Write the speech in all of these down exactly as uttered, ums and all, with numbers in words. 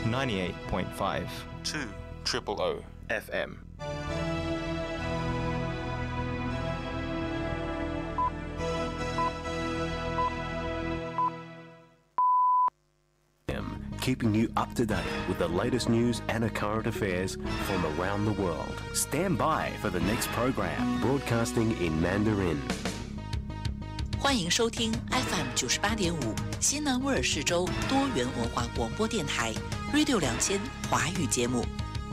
ninety-eight point five two Triple O F M。 Keeping you up to date with the latest news and current affairs from around the world. Stand by for the next program, broadcasting in Mandarin. 欢迎收听 F M 九十八点五西南威尔士州多元文化广播电台 Radio 两千华语节目。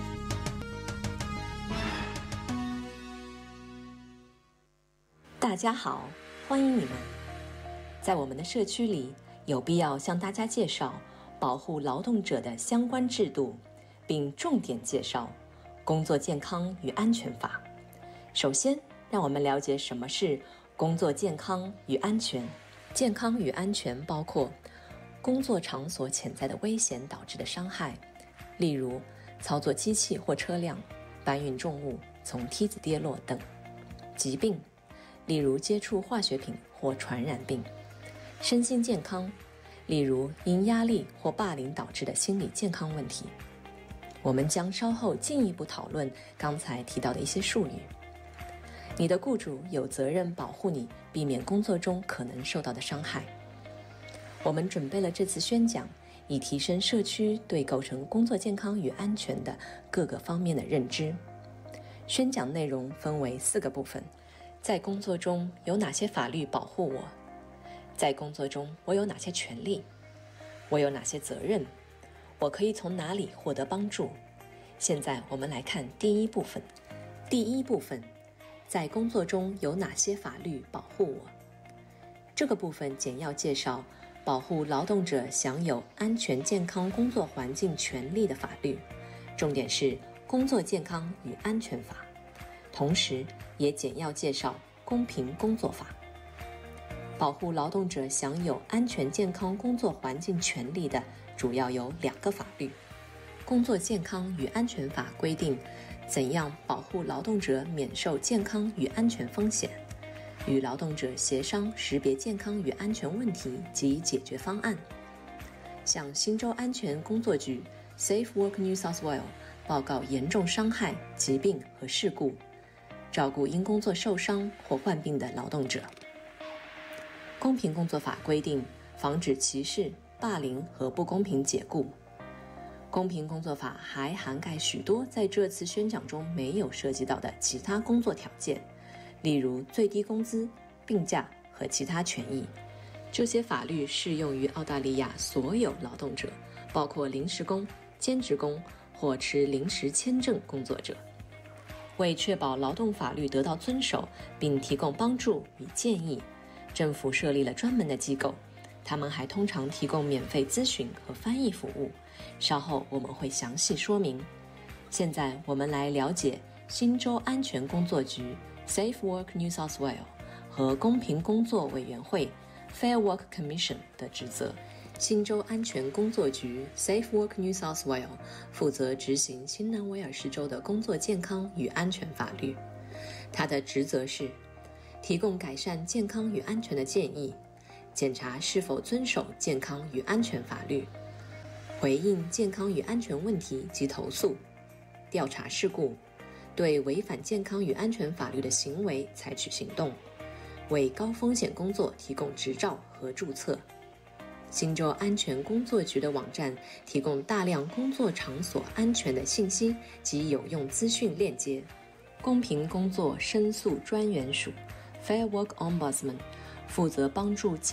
大家好，欢迎你们。在我们的社区里，有必要向大家介绍保护劳动者的相关制度，并重点介绍工作健康与安全法。首先，让我们了解什么是工作健康与安全。健康与安全包括工作场所潜在的危险导致的伤害，例如操作机器或车辆、搬运重物、从梯子跌落等；疾病，例如接触化学品或传染病；身心健康，例如因压力或霸凌导致的心理健康问题。我们将稍后进一步讨论刚才提到的一些术语。你的雇主有责任保护你，避免工作中可能受到的伤害。我们准备了这次宣讲，以提升社区对构成工作健康与安全的各个方面的认知。宣讲内容分为四个部分：在工作中有哪些法律保护我？在工作中我有哪些权利？我有哪些责任？我可以从哪里获得帮助？现在我们来看第一部分。第一部分，在工作中有哪些法律保护我？这个部分简要介绍保护劳动者享有安全健康工作环境权利的法律，重点是工作健康与安全法，同时也简要介绍公平工作法。保护劳动者享有安全健康工作环境权利的主要有两个法律。工作健康与安全法规定怎样保护劳动者免受健康与安全风险，与劳动者协商识别健康与安全问题及解决方案，向新州安全工作局 Safe Work New South Wales 报告严重伤害、疾病和事故，照顾因工作受伤或患病的劳动者。公平工作法规定防止歧视、霸凌和不公平解雇。公平工作法还涵盖许多在这次宣讲中没有涉及到的其他工作条件，例如最低工资、病假和其他权益。这些法律适用于澳大利亚所有劳动者，包括临时工、兼职工或持临时签证工作者。为确保劳动法律得到遵守并提供帮助与建议，政府设立了专门的机构，他们还通常提供免费咨询和翻译服务，稍后我们会详细说明。现在我们来了解新州安全工作局 Safe Work New South Wales 和公平工作委员会 Fair Work Commission 的职责。新州安全工作局 Safe Work New South Wales 负责执行新南威尔士州的工作健康与安全法律，它的职责是提供改善健康与安全的建议，检查是否遵守健康与安全法律，回应健康与安全问题及投诉，调查事故，对违反健康与安全法律的行为采取行动，为高风险工作提供执照和注册。新州安全工作局的网站提供大量工作场所安全的信息及有用资讯链接。公平工作申诉专员署 Fair Work Ombudsman 负责帮助